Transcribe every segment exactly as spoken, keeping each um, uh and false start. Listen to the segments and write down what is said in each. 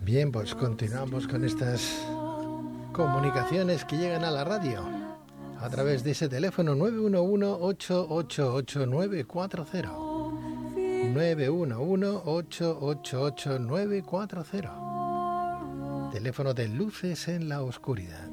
Bien, pues continuamos con estas comunicaciones que llegan a la radio a través de ese teléfono nueve uno uno, ocho ocho ocho, nueve cuatro cero. nueve uno uno, ocho ocho ocho, nueve cuatro cero. Teléfono de Luces en la Oscuridad.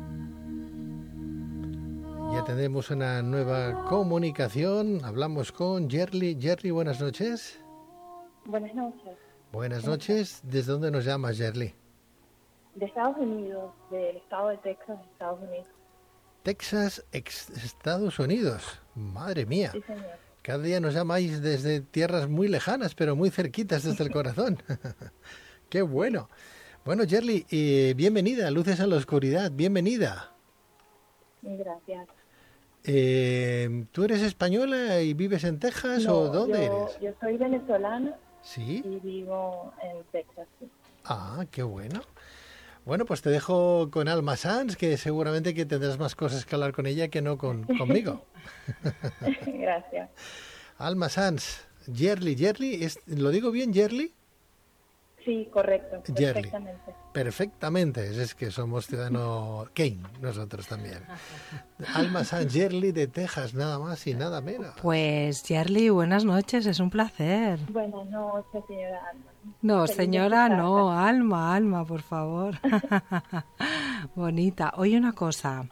Ya tenemos una nueva comunicación. Hablamos con Yerli. Yerli, buenas noches. Buenas noches. Buenas noches. ¿Desde dónde nos llamas, Yerli? De Estados Unidos, del estado de Texas, Estados Unidos. Texas, ex Estados Unidos. Madre mía. Sí, señor. Cada día nos llamáis desde tierras muy lejanas, pero muy cerquitas desde el corazón. ¡Qué bueno! Bueno, Yerli, eh, bienvenida a Luces en la Oscuridad. Bienvenida. Gracias. Eh, ¿Tú eres española y vives en Texas no, o dónde yo, eres? Yo soy venezolana. ¿Sí? Y vivo en Texas. Sí. Ah, qué bueno. Bueno, pues te dejo con Alma Sanz, que seguramente que tendrás más cosas que hablar con ella que no con, conmigo. Gracias. Alma Sanz, Yerli, Yerli, ¿es, ¿lo digo bien, Yerli? Sí, correcto, Yerli. perfectamente. Perfectamente, es que somos ciudadanos Kane, nosotros también. Alma Sanz, Yerli de Texas, nada más y nada menos. Pues Yerli, buenas noches, es un placer. Buenas noches, señora Alma. No, Feliz señora, no, Alma, Alma, por favor. Bonita. Oye, una cosa.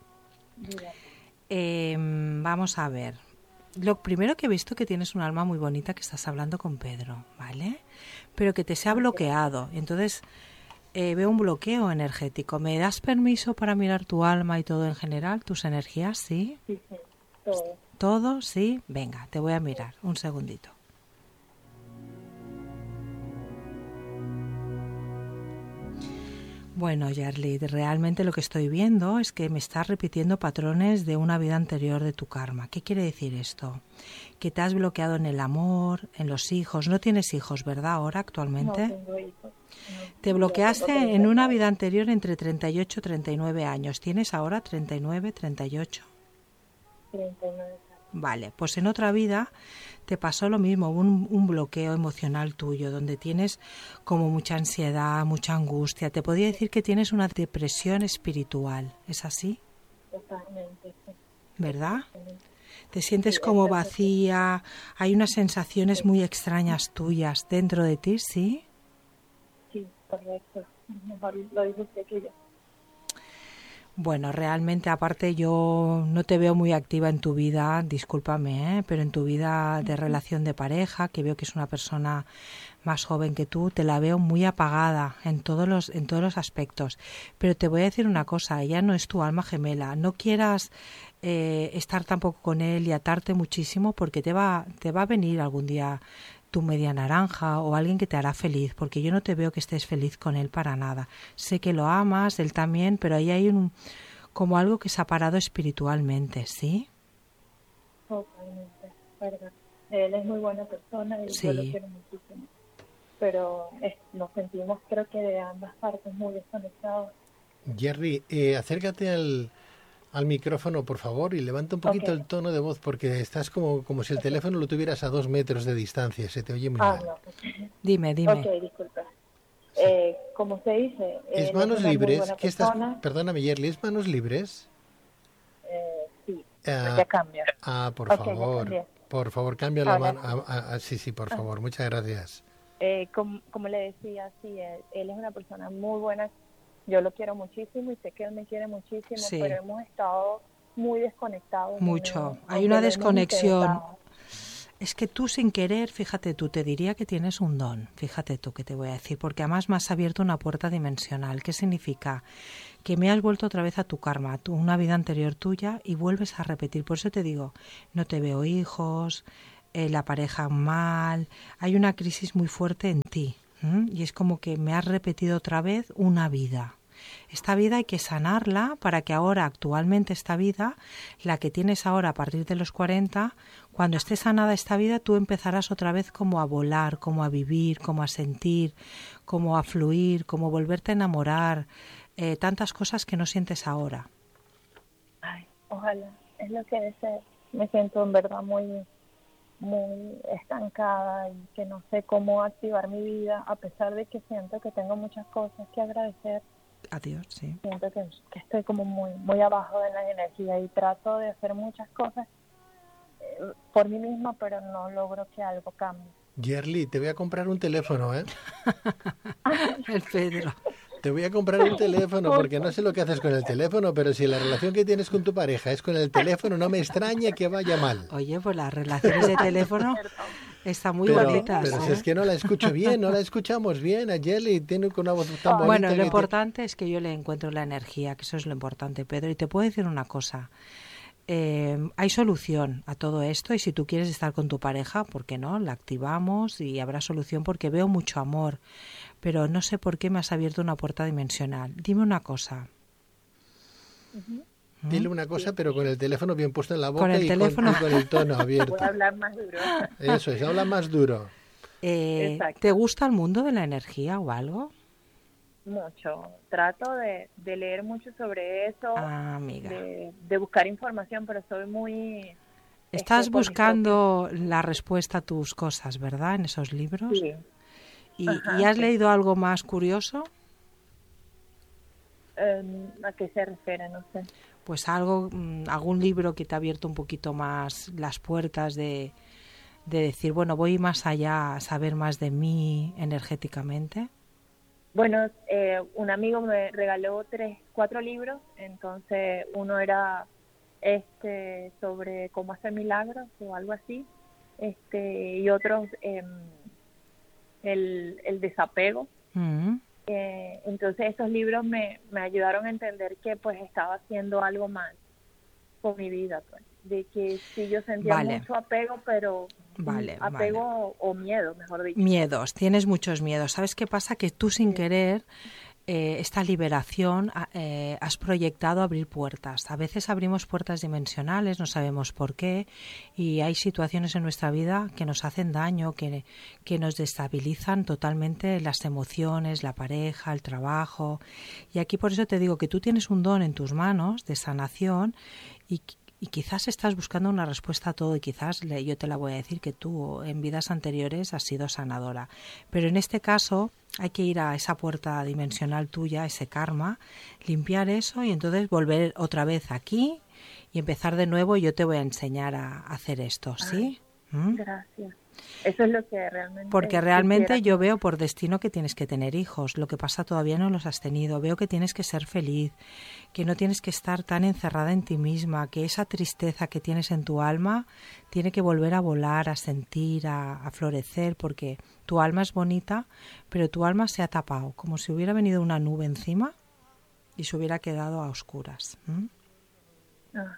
Eh, vamos a ver. Lo primero que he visto que tienes un alma muy bonita, que estás hablando con Pedro, ¿vale? Pero que te se ha bloqueado. Entonces, eh, veo un bloqueo energético. ¿Me das permiso para mirar tu alma y todo en general? ¿Tus energías? ¿Sí? Sí, sí, todo. ¿Todo? Sí. Venga, te voy a mirar. Un segundito. Bueno, Yerli, realmente lo que estoy viendo es que me estás repitiendo patrones de una vida anterior de tu karma. ¿Qué quiere decir esto? Que te has bloqueado en el amor, en los hijos. No tienes hijos, ¿verdad? Ahora, actualmente. No tengo hijos. No, te bloqueaste no en una vida anterior entre treinta y ocho y treinta y nueve años. ¿Tienes ahora treinta y nueve, treinta y ocho? treinta y nueve. Vale, pues en otra vida te pasó lo mismo, un, un bloqueo emocional tuyo, donde tienes como mucha ansiedad, mucha angustia. Te podría decir que tienes una depresión espiritual, ¿es así? Totalmente, sí. ¿Verdad? Totalmente. Te sientes Sí, como vacía, hay unas sensaciones muy extrañas tuyas dentro de ti, ¿sí? Sí, correcto. Mejor lo dice usted que yo. Bueno, realmente aparte yo no te veo muy activa en tu vida, discúlpame, ¿eh? Pero en tu vida de relación de pareja, que veo que es una persona más joven que tú, te la veo muy apagada en todos los en todos los aspectos. Pero te voy a decir una cosa, ella no es tu alma gemela, no quieras eh, estar tampoco con él y atarte muchísimo porque te va te va a venir algún día tu media naranja o alguien que te hará feliz, porque yo no te veo que estés feliz con él para nada. Sé que lo amas, él también, pero ahí hay un como algo que se ha parado espiritualmente, ¿sí? Totalmente, verdad. Él es muy buena persona y Sí. yo lo quiero muchísimo. Pero es, nos sentimos, creo que de ambas partes, muy desconectados. Yerli, eh, acércate al... al micrófono, por favor, y levanta un poquito Okay. el tono de voz, porque estás como, como si el Okay. teléfono lo tuvieras a dos metros de distancia, se te oye muy ah, mal. No. Dime, dime. Ok, disculpa. Sí. Eh, como se dice, ¿Es él manos es una libres? muy buena ¿Qué estás? persona. Perdóname, Yerli, ¿es manos libres? Eh, sí, Ah, ya cambia. ah, por Ok, ya favor, cambié. por favor, cambia la Ahora mano. sí. Ah, ah, sí, sí, por favor, muchas gracias. Eh, como, como le decía, sí, él, él es una persona muy buena. Yo lo quiero muchísimo y sé que él me quiere muchísimo, Sí. pero hemos estado muy desconectados. Mucho. En, Hay una aunque lo hemos desconexión. intentado. Es que tú sin querer, fíjate tú, te diría que tienes un don, fíjate tú que te voy a decir, porque además me has abierto una puerta dimensional. ¿Qué significa? Que me has vuelto otra vez a tu karma, a tu, una vida anterior tuya y vuelves a repetir. Por eso te digo, no te veo hijos, eh, la pareja mal, hay una crisis muy fuerte en ti. ¿m? Y es como que me has repetido otra vez una vida. Esta vida hay que sanarla para que ahora, actualmente esta vida, la que tienes ahora a partir de los cuarenta, cuando esté sanada esta vida, tú empezarás otra vez como a volar, como a vivir, como a sentir, como a fluir, como volverte a enamorar, eh, tantas cosas que no sientes ahora. Ay, ojalá, es lo que deseo. Me siento en verdad muy, muy estancada y que no sé cómo activar mi vida, a pesar de que siento que tengo muchas cosas que agradecer. Adiós, sí. Siento que, que estoy como muy muy abajo de la energía y trato de hacer muchas cosas eh, por mí misma, pero no logro que algo cambie. Yerli, te voy a comprar un teléfono, ¿eh? El Pedro. Te voy a comprar un teléfono porque no sé lo que haces con el teléfono, pero si la relación que tienes con tu pareja es con el teléfono, no me extraña que vaya mal. Oye, pues las relaciones de teléfono están muy Pero, bonitas. pero si ¿eh? es que no la escucho bien, no la escuchamos bien a Yerli, tiene una voz tan bonita. Bueno, lo que importante te... es que yo le encuentro la energía, que eso es lo importante, Pedro. Y te puedo decir una cosa. Eh, hay solución a todo esto y si tú quieres estar con tu pareja, ¿por qué no? La activamos y habrá solución porque veo mucho amor, pero no sé por qué me has abierto una puerta dimensional. Dime una cosa. Uh-huh. ¿Mm? Dile una cosa, pero con el teléfono bien puesto en la boca con el y, teléfono... con, y con el tono abierto. Voy a hablar más duro. Eso es, habla más duro. Eh, ¿Te gusta el mundo de la energía o algo? Mucho. Trato de, de leer mucho sobre eso, ah, amiga. De, de buscar información, pero soy muy... Estás este, buscando la respuesta a tus cosas, ¿verdad? En esos libros. Sí. ¿Y, Ajá, ¿y has sí. leído algo más curioso? Um, ¿A qué se refiere? No sé. Pues algo, algún libro que te ha abierto un poquito más las puertas de, de decir, bueno, voy más allá a saber más de mí energéticamente. Bueno, eh, un amigo me regaló tres, cuatro libros, entonces uno era este sobre cómo hacer milagros o algo así, este y otros eh, el, el desapego. Mm-hmm. Eh, entonces esos libros me, me ayudaron a entender que pues estaba haciendo algo mal con mi vida, pues, de que sí yo sentía vale. mucho apego, pero vale, apego vale. O, o miedo, mejor dicho. Miedos, tienes muchos miedos. ¿Sabes qué pasa? Que tú sin sí. querer eh, esta liberación eh, has proyectado abrir puertas. A veces abrimos puertas dimensionales, no sabemos por qué, y hay situaciones en nuestra vida que nos hacen daño, que, que nos destabilizan totalmente las emociones, la pareja, el trabajo. Y aquí por eso te digo que tú tienes un don en tus manos de sanación y Y quizás estás buscando una respuesta a todo y quizás yo te la voy a decir que tú en vidas anteriores has sido sanadora. Pero en este caso hay que ir a esa puerta dimensional tuya, ese karma, limpiar eso y entonces volver otra vez aquí y empezar de nuevo y yo te voy a enseñar a hacer esto, ¿sí? Ay, ¿Mm? Gracias. Eso es lo que realmente... Porque realmente quisiera. Yo veo por destino que tienes que tener hijos. Lo que pasa todavía no los has tenido. Veo que tienes que ser feliz, que no tienes que estar tan encerrada en ti misma, que esa tristeza que tienes en tu alma tiene que volver a volar, a sentir, a, a florecer, porque tu alma es bonita, pero tu alma se ha tapado, como si hubiera venido una nube encima y se hubiera quedado a oscuras. ¿Mm? Ah.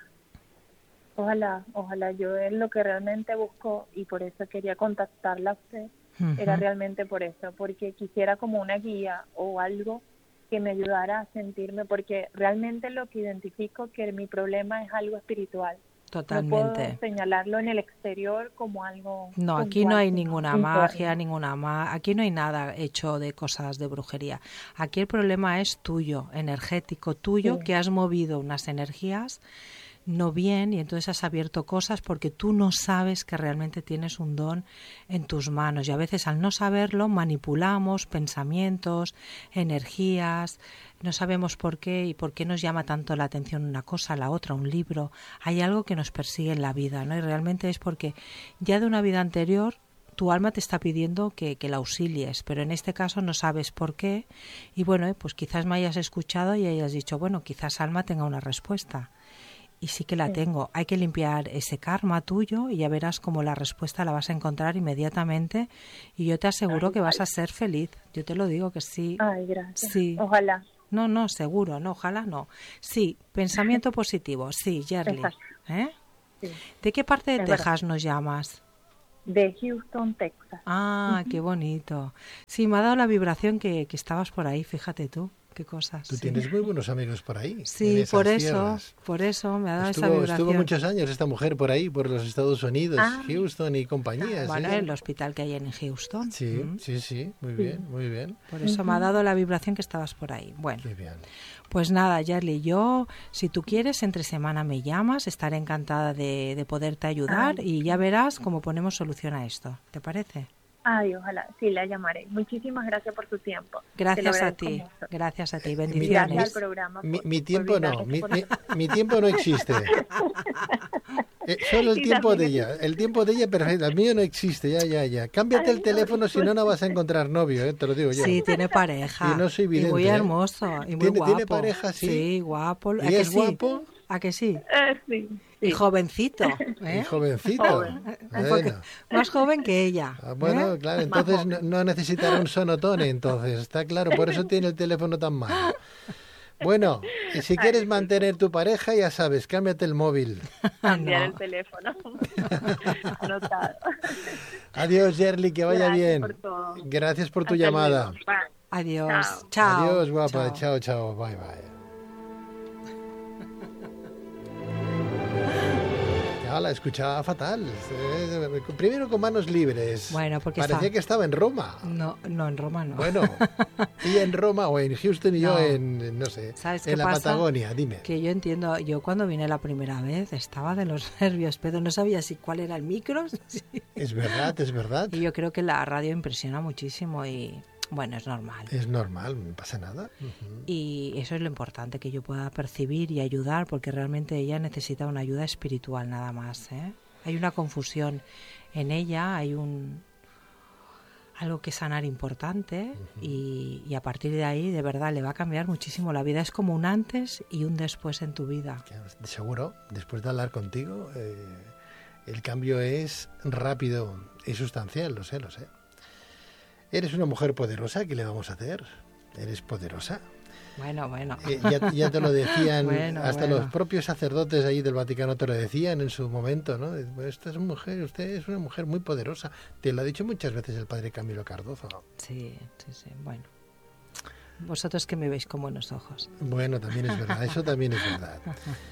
Ojalá, ojalá, yo es lo que realmente busco y por eso quería contactarla a usted, uh-huh. Era realmente por eso, porque quisiera como una guía o algo que me ayudara a sentirme, porque realmente lo que identifico que mi problema es algo espiritual. Totalmente. No puedo señalarlo en el exterior como algo... No, aquí no hay ninguna magia, ninguna ma- aquí no hay nada hecho de cosas de brujería. Aquí el problema es tuyo, energético, tuyo, sí. Que has movido unas energías no bien y entonces has abierto cosas porque tú no sabes que realmente tienes un don en tus manos y a veces al no saberlo manipulamos pensamientos, energías, no sabemos por qué y por qué nos llama tanto la atención una cosa, la otra, un libro. Hay algo que nos persigue en la vida, ¿no? Y realmente es porque ya de una vida anterior tu alma te está pidiendo que, que la auxilies, pero en este caso no sabes por qué y bueno, pues quizás me hayas escuchado y hayas dicho, bueno, quizás alma tenga una respuesta. Y sí que la sí. tengo. Hay que limpiar ese karma tuyo y ya verás cómo la respuesta la vas a encontrar inmediatamente y yo te aseguro Ay, que vas a ser feliz. Yo te lo digo que sí. Ay, gracias. Sí. Ojalá. No, no, seguro, no, ojalá no. Sí, pensamiento positivo, sí, Yerli. ¿Eh? Sí. ¿De qué parte de es Texas verdad. nos llamas? De Houston, Texas. Ah, uh-huh. Qué bonito. Sí, me ha dado la vibración que, que estabas por ahí, fíjate tú. qué cosas. Tú sí. tienes muy buenos amigos por ahí. Sí, por eso, tierras. por eso me ha dado estuvo, esa vibración. Estuvo muchos años esta mujer por ahí, por los Estados Unidos, Ah. Houston y compañías. Bueno, ¿eh? el hospital que hay en Houston. Sí, Mm. sí, sí, muy bien, muy bien. Por eso me ha dado la vibración que estabas por ahí. Bueno, Qué bien. pues nada, Yerli, yo, si tú quieres, entre semana me llamas, estaré encantada de, de poderte ayudar Ay. y ya verás cómo ponemos solución a esto. ¿Te parece? Ay, ojalá, sí, la llamaré. Muchísimas gracias por tu tiempo. Te lo Gracias a agradezco ti, mucho. gracias a ti, Y gracias bendiciones. al programa. Mi, por- mi por tiempo no, brindarme mi, esta mi- mi tiempo no existe. Eh, solo el Y tiempo de también ella, el tiempo de ella perfecto, el mío no existe, ya, ya, ya. Cámbiate Ay, el no, teléfono, si no, no disculpe. vas a encontrar novio, eh, te lo digo yo. Sí, tiene pareja. Y no soy Y muy vidente, ¿eh? hermoso, y muy ¿Tiene- guapo. tiene pareja, sí? Sí, guapo. ¿Y ¿A que es sí? guapo? ¿A que sí? Eh, sí, Y sí. jovencito, Y ¿eh? jovencito. Joven. Un poco- Bueno. más joven que ella. Ah, bueno, ¿eh? claro, entonces no, no necesitará un sonotone, entonces, está claro, por eso tiene el teléfono tan malo. Bueno, y si Ay, quieres disculpe. mantener tu pareja, ya sabes, cámbiate el móvil. Cambiar No. el teléfono. Anotado. Adiós, Yerli, que vaya Gracias bien. por todo. Gracias por tu Hasta llamada. luego. Bye. Adiós. Chao. Chao. Adiós, guapa. Chao. Chao, chao. Bye, bye. Ya la escuchaba fatal. Eh, Primero con manos libres. Bueno, porque Parecía está- que estaba en Roma. No, no, en Roma no. Bueno, ella en Roma o en Houston y yo No. en, no sé, ¿Sabes qué en la pasa? Patagonia. Dime. Que yo entiendo, yo cuando vine la primera vez estaba de los nervios, pero no sabía si cuál era el micro. Sí. Es verdad, es verdad. Y yo creo que la radio impresiona muchísimo y bueno, es normal. Es normal, no pasa nada. Ujú. Y eso es lo importante, que yo pueda percibir y ayudar, porque realmente ella necesita una ayuda espiritual nada más, ¿eh? Hay una confusión en ella, hay un algo que sanar importante y, y a partir de ahí de verdad le va a cambiar muchísimo la vida. Es como un antes y un después en tu vida. Que, Seguro, después de hablar contigo, eh, el cambio es rápido y sustancial, lo sé, lo sé. Eres una mujer poderosa, ¿qué le vamos a hacer? Eres poderosa. Bueno, bueno. Eh, ya, ya te lo decían, Bueno, hasta bueno. los propios sacerdotes allí del Vaticano te lo decían en su momento, ¿no? Esta es una mujer, usted es una mujer muy poderosa. Te lo ha dicho muchas veces el padre Camilo Cardozo. Sí, sí, sí. Bueno. Vosotros que me veis con buenos ojos. Bueno, también es verdad, eso también es verdad.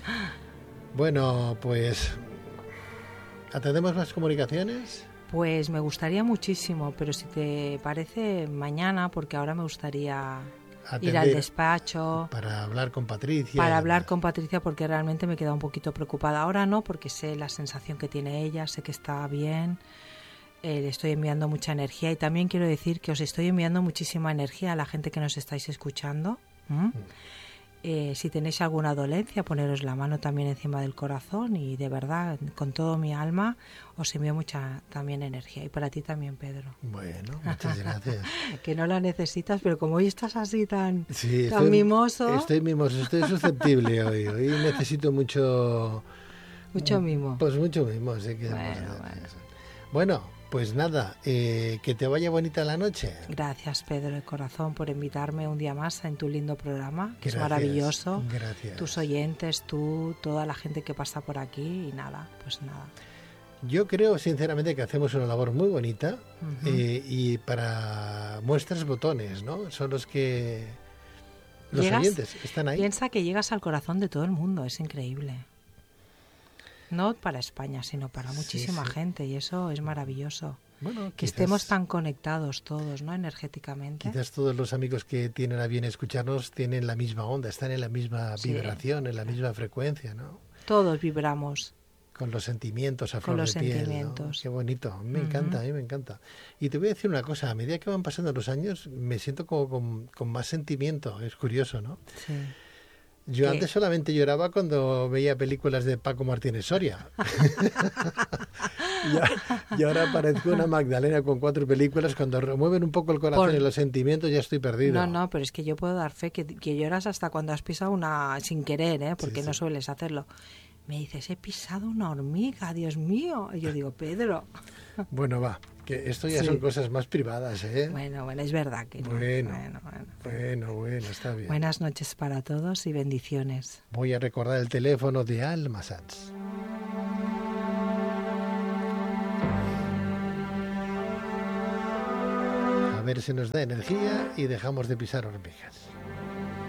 Bueno, pues... ¿atendemos más comunicaciones? Pues me gustaría muchísimo, pero si te parece mañana, porque ahora me gustaría ir al Atender despacho para hablar con Patricia. para y hablar demás. con Patricia, porque realmente me queda un poquito preocupada. Ahora no, porque sé la sensación que tiene ella, sé que está bien, eh, le estoy enviando mucha energía y también quiero decir que os estoy enviando muchísima energía a la gente que nos estáis escuchando. ¿Mm? Eh, si tenéis alguna dolencia, poneros la mano también encima del corazón y de verdad, con todo mi alma, os envío mucha también energía. Y para ti también, Pedro. Bueno, muchas gracias. Que no la necesitas, pero como hoy estás así tan, Sí, tan mimoso, Estoy mimoso, estoy susceptible hoy. Hoy necesito mucho... mucho mimo. Pues mucho mimo, así que... Bueno, bueno. Bueno, pues nada, eh, que te vaya bonita la noche. Gracias, Pedro, de corazón, por invitarme un día más en tu lindo programa, que Gracias, es maravilloso. Gracias. Tus oyentes, tú, toda la gente que pasa por aquí y nada, pues nada. Yo creo sinceramente que hacemos una labor muy bonita Ujú. eh, y para muestras botones, ¿no? Son los que... Los Llegas- oyentes están ahí. Piensa que llegas al corazón de todo el mundo, es increíble. No para España, sino para Sí, muchísima sí. gente y eso es maravilloso. Bueno, Que quizás- estemos tan conectados todos, ¿no? Energéticamente. Quizás todos los amigos que tienen a bien escucharnos tienen la misma onda, están en la misma Sí. vibración, en la misma frecuencia, ¿no? Todos vibramos. Con los sentimientos a Con flor los de piel, ¿no? sentimientos. Qué bonito, a mí me Ujú. encanta, a mí me encanta. Y te voy a decir una cosa, a medida que van pasando los años me siento como con, con más sentimiento, es curioso, ¿no? Sí. Yo ¿Qué? antes solamente lloraba cuando veía películas de Paco Martínez Soria. y, y ahora parezco una Magdalena con cuatro películas. Cuando remueven un poco el corazón Por- y los sentimientos ya estoy perdido. No, no, pero es que yo puedo dar fe que, que lloras hasta cuando has pisado una sin querer, ¿eh? Porque Sí, no sí. sueles hacerlo. Me dices, he pisado una hormiga, Dios mío. Y yo digo, Pedro. Bueno, va, que esto ya Sí. son cosas más privadas, ¿eh? Bueno, bueno, es verdad que no. Bueno. Bueno, bueno. Bueno, bueno, está bien. Buenas noches para todos y bendiciones. Voy a recordar el teléfono de Alma Sats. A ver si nos da energía y dejamos de pisar hormigas.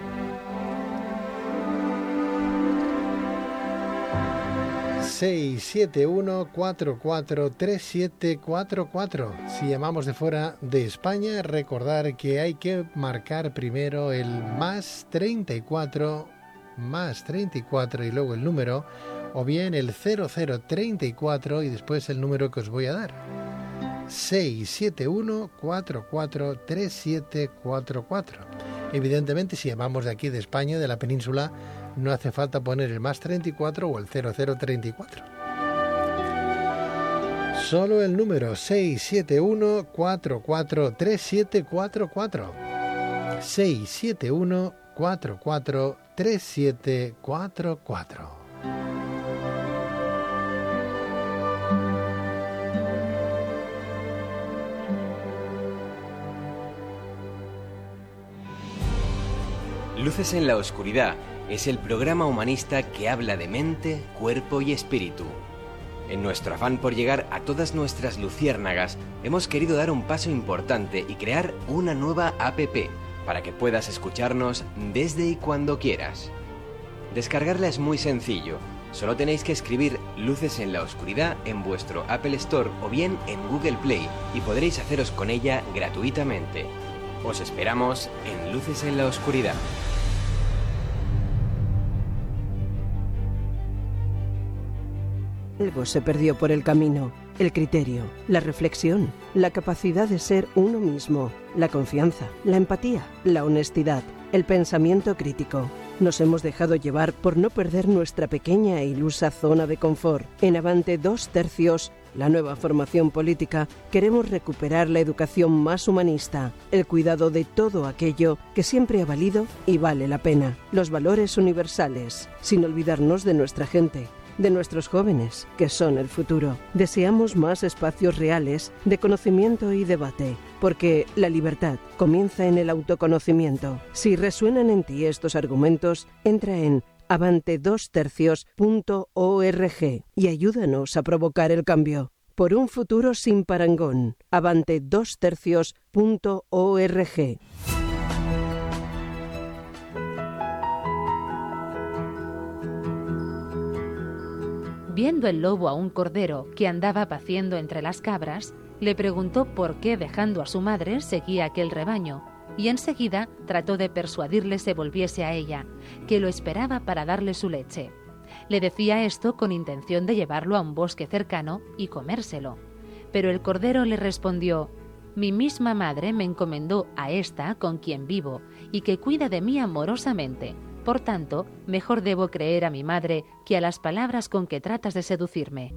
seis siete uno cuatro cuatro tres siete cuatro cuatro. Si llamamos de fuera de España, recordar que hay que marcar primero el más treinta y cuatro, más treinta y cuatro y luego el número, o bien el cero cero treinta y cuatro y después el número que os voy a dar. seis siete uno cuatro cuatro tres siete cuatro cuatro. Evidentemente, si llamamos de aquí de España, de la península, no hace falta poner el más treinta y cuatro o el cero cero treinta y cuatro. Solo el número seis siete uno cuatro cuatro tres siete cuatro cuatro. seis siete uno cuatro cuatro tres siete cuatro cuatro. Luces en la oscuridad es el programa humanista que habla de mente, cuerpo y espíritu. En nuestro afán por llegar a todas nuestras luciérnagas, hemos querido dar un paso importante y crear una nueva app para que puedas escucharnos desde y cuando quieras. Descargarla es muy sencillo. Solo tenéis que escribir Luces en la oscuridad en vuestro Apple Store o bien en Google Play y podréis haceros con ella gratuitamente. Os esperamos en Luces en la oscuridad. Algo se perdió por el camino: el criterio, la reflexión, la capacidad de ser uno mismo, la confianza, la empatía, la honestidad, el pensamiento crítico. Nos hemos dejado llevar por no perder nuestra pequeña e ilusa zona de confort. En Avante dos tercios, la nueva formación política, queremos recuperar la educación más humanista, el cuidado de todo aquello que siempre ha valido y vale la pena, los valores universales, sin olvidarnos de nuestra gente, de nuestros jóvenes, que son el futuro. Deseamos más espacios reales de conocimiento y debate, porque la libertad comienza en el autoconocimiento. Si resuenan en ti estos argumentos, entra en avante dos tercios punto org y ayúdanos a provocar el cambio. Por un futuro sin parangón. avante dos tercios punto org. Viendo el lobo a un cordero que andaba paciendo entre las cabras, le preguntó por qué, dejando a su madre, seguía aquel rebaño, y enseguida trató de persuadirle se volviese a ella, que lo esperaba para darle su leche. Le decía esto con intención de llevarlo a un bosque cercano y comérselo. Pero el cordero le respondió: «Mi misma madre me encomendó a esta con quien vivo y que cuida de mí amorosamente. Por tanto, mejor debo creer a mi madre que a las palabras con que tratas de seducirme».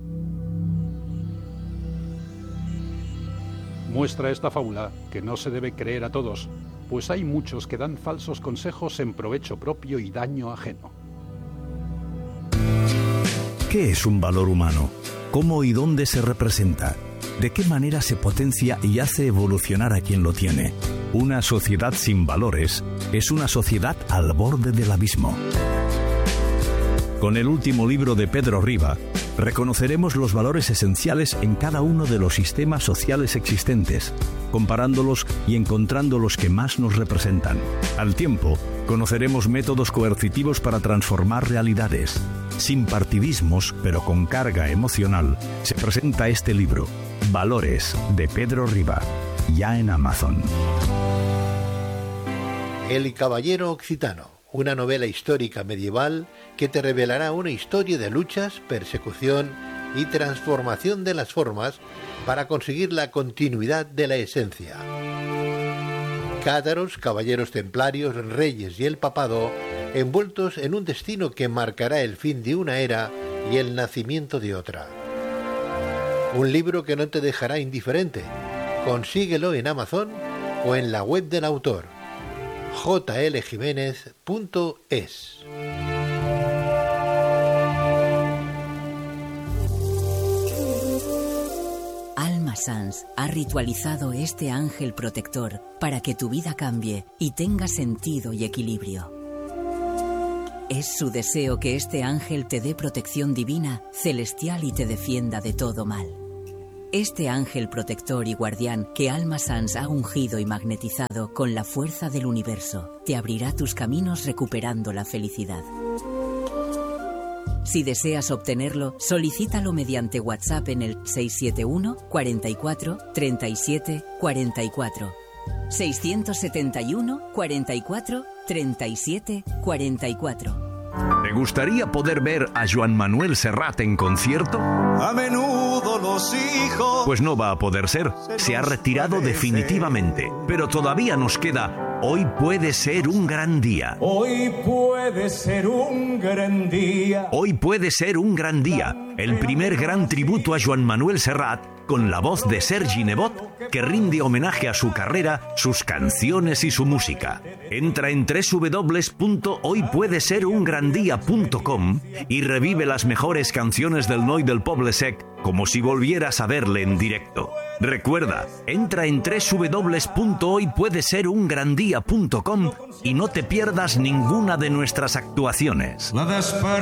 Muestra esta fábula que no se debe creer a todos, pues hay muchos que dan falsos consejos en provecho propio y daño ajeno. ¿Qué es un valor humano? ¿Cómo y dónde se representa? ¿De qué manera se potencia y hace evolucionar a quien lo tiene? Una sociedad sin valores es una sociedad al borde del abismo. Con el último libro de Pedro Riba, reconoceremos los valores esenciales en cada uno de los sistemas sociales existentes, comparándolos y encontrando los que más nos representan. Al tiempo, conoceremos métodos coercitivos para transformar realidades. Sin partidismos, pero con carga emocional, se presenta este libro, Valores, de Pedro Riba, ya en Amazon. El Caballero Occitano, una novela histórica medieval que te revelará una historia de luchas, persecución y transformación de las formas para conseguir la continuidad de la esencia. Cátaros, caballeros templarios, reyes y el papado, envueltos en un destino que marcará el fin de una era y el nacimiento de otra. Un libro que no te dejará indiferente. Consíguelo en Amazon o en la web del autor, j l jiménez punto es. Alma Sans ha ritualizado este ángel protector para que tu vida cambie y tenga sentido y equilibrio. Es su deseo que este ángel te dé protección divina, celestial y te defienda de todo mal. Este ángel protector y guardián que Alma Sans ha ungido y magnetizado con la fuerza del universo, te abrirá tus caminos recuperando la felicidad. Si deseas obtenerlo, solicítalo mediante WhatsApp en el seis siete uno, cuarenta y cuatro, treinta y siete, cuarenta y cuatro. seiscientos setenta y uno, cuarenta y cuatro, treinta y siete, cuarenta y cuatro. ¿Te gustaría poder ver a Joan Manuel Serrat en concierto? A menudo los hijos... Pues no va a poder ser. Se ha retirado definitivamente. Pero todavía nos queda Hoy puede ser un gran día. Hoy puede ser un gran día. Hoy puede ser un gran día. El primer gran tributo a Joan Manuel Serrat con la voz de Sergi Nebot, que rinde homenaje a su carrera, sus canciones y su música. Entra en doble u doble u doble u punto hoy puede ser un gran día punto com y revive las mejores canciones del Noi del Poble Sec como si volvieras a verle en directo. Recuerda, entra en doble u doble u doble u punto hoy puede ser un gran día punto com y no te pierdas ninguna de nuestras actuaciones. La